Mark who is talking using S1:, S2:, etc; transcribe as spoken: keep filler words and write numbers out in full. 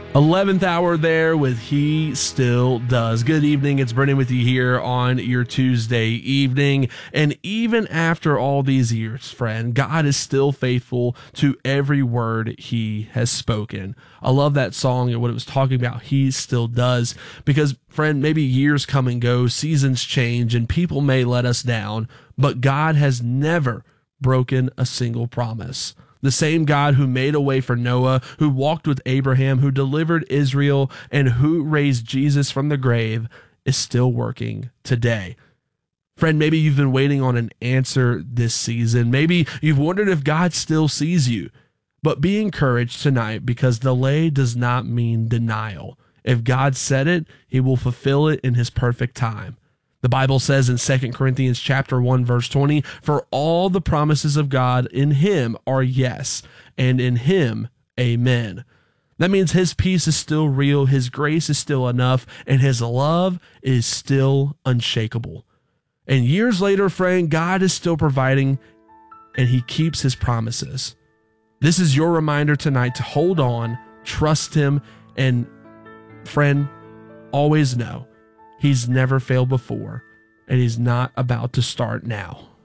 S1: eleventh hour there with He Still Does. Good evening. It's Brendan with you here on your Tuesday evening. And even after all these years, friend, God is still faithful to every word He has spoken. I love that song and what it was talking about. He still does. Because, friend, maybe years come and go, seasons change, and people may let us down, but God has never broken a single promise. The same God who made a way for Noah, who walked with Abraham, who delivered Israel, and who raised Jesus from the grave is still working today. Friend, maybe you've been waiting on an answer this season. Maybe you've wondered if God still sees you. But be encouraged tonight, because delay does not mean denial. If God said it, He will fulfill it in His perfect time. The Bible says in Second Corinthians chapter one, verse twenty, "For all the promises of God in Him are yes, and in Him, amen." That means His peace is still real, His grace is still enough, and His love is still unshakable. And years later, friend, God is still providing, and He keeps His promises. This is your reminder tonight to hold on, trust Him, and friend, always know He's never failed before, and He's not about to start now.